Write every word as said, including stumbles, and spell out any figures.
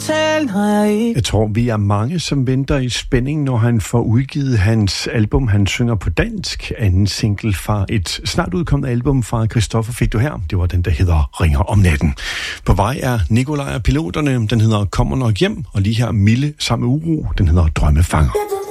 fortæller jeg ikke. Jeg tror, vi er mange, som venter i spænding, når han får udgivet hans album, han synger på dansk. Anden single fra et snart udkommet album fra Christoffer fik du her. Det var den, der hedder Ringer om natten. På vej er Nikolaj og Piloterne. Den hedder Kommer nok hjem. Og lige her Mille sammen med Uro. Den hedder Drømmefanger.